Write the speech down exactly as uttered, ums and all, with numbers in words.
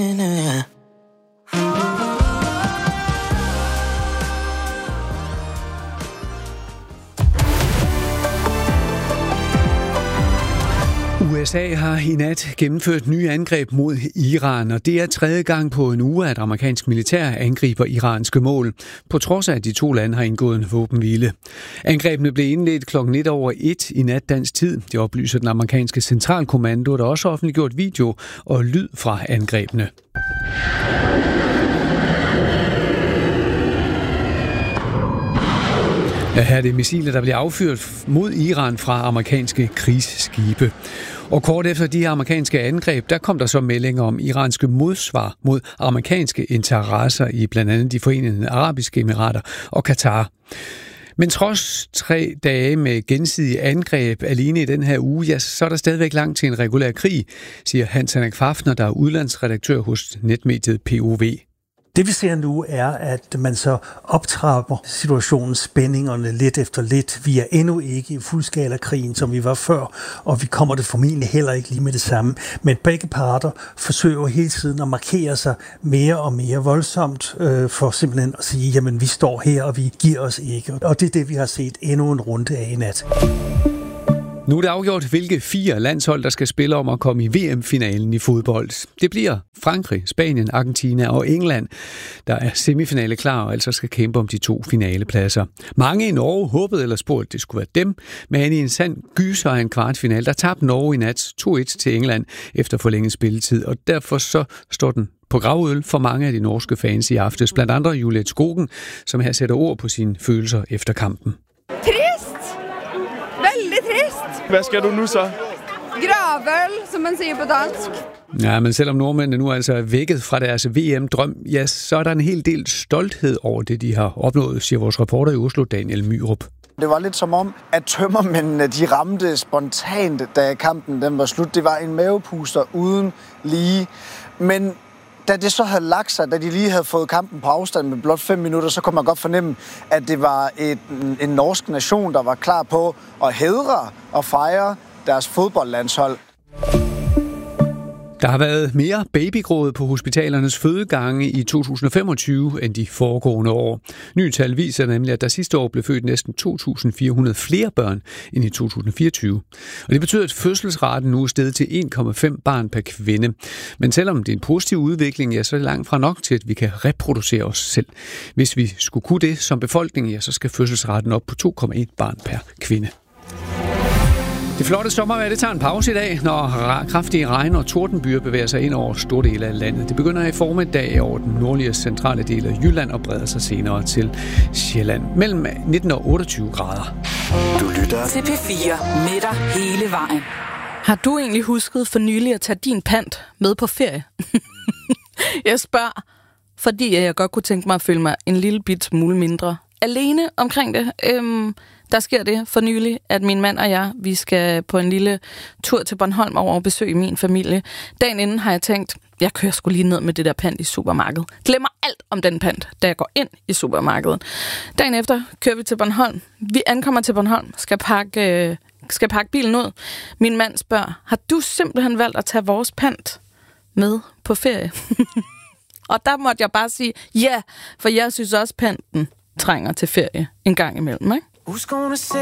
U S A har i nat gennemført nye angreb mod Iran, og det er tredje gang på en uge, at amerikansk militær angriber iranske mål, på trods af, at de to lande har indgået en våbenhvile. Angrebene blev indledt klokken et over et i nat dansk tid. Det oplyser den amerikanske centralkommando, der også har offentliggjort video og lyd fra angrebene. Ja, her er det missiler, der bliver affyret mod Iran fra amerikanske krigsskibe. Og kort efter de amerikanske angreb, der kom der så meldinger om iranske modsvar mod amerikanske interesser i blandt andet de Forenede Arabiske Emirater og Katar. Men trods tre dage med gensidige angreb alene i den her uge, ja, så er der stadigvæk langt til en regulær krig, siger Hans Henrik Fafner, der er udlandsredaktør hos netmediet P O V. Det vi ser nu er, at man så optrapper situationens spændingerne lidt efter lidt. Vi er endnu ikke i fuldskala-krigen, som vi var før, og vi kommer det formentlig heller ikke lige med det samme. Men begge parter forsøger hele tiden at markere sig mere og mere voldsomt, øh, for simpelthen at sige, jamen vi står her, og vi giver os ikke. Og det er det, vi har set endnu en runde af i nat. Nu er det afgjort, hvilke fire landshold, der skal spille om at komme i V M-finalen i fodbold. Det bliver Frankrig, Spanien, Argentina og England, der er semifinale klar og altså skal kæmpe om de to finalepladser. Mange i Norge håbede eller spurgte, at det skulle være dem, men i en sand gyser af en kvartfinal, der tabte Norge i nat to et til England efter forlænget spilletid, og derfor så står den på gravøl for mange af de norske fans i aftes, blandt andre Juliette Skogen, som her sætter ord på sine følelser efter kampen. Hvad skal du nu så? Gravøl, som man siger på dansk. Ja, men selvom nordmændene nu altså er vækket fra deres V M-drøm, ja, så er der en hel del stolthed over det, de har opnået, siger vores reporter i Oslo, Daniel Myrup. Det var lidt som om, at tømmermændene, de ramte spontant, da kampen den var slut. Det var en mavepuster uden lige. Men da det så havde lagt sig, da de lige havde fået kampen på afstand med blot fem minutter, så kunne man godt fornemme, at det var et, en norsk nation, der var klar på at hædre og fejre deres fodboldlandshold. Der har været mere babygråd på hospitalernes fødegange i to tusind og femogtyve end de foregående år. Nye tal viser nemlig, at der sidste år blev født næsten to tusind fire hundrede flere børn end i to tusind og fireogtyve. Og det betyder, at fødselsraten nu er steget til en komma fem barn per kvinde. Men selvom det er en positiv udvikling, ja, så er det langt fra nok til, at vi kan reproducere os selv. Hvis vi skulle kunne det som befolkning, ja, så skal fødselsraten op på to komma en barn per kvinde. Det flotte sommervejr, det tager en pause i dag, når kraftige regn- og tordenbyer bevæger sig ind over store dele af landet. Det begynder i formiddag over den nordlige og centrale del af Jylland og breder sig senere til Sjælland. Mellem nitten og otteogtyve grader. Du lytter til P fire med dig hele vejen. Har du egentlig husket for nylig at tage din pant med på ferie? Jeg spørger, fordi jeg godt kunne tænke mig at føle mig en lille bit smule mindre alene omkring det. Øhm, der sker det for nylig, at min mand og jeg, vi skal på en lille tur til Bornholm over og besøge min familie. Dagen inden har jeg tænkt, jeg kører sgu lige ned med det der pant i supermarkedet. Glemmer alt om den pant, da jeg går ind i supermarkedet. Dagen efter kører vi til Bornholm. Vi ankommer til Bornholm, skal pakke, øh, skal pakke bilen ud. Min mand spørger, har du simpelthen valgt at tage vores pant med på ferie? Og der måtte jeg bare sige, ja, for jeg synes også, panten trænger til ferie en gang imellem, ikke?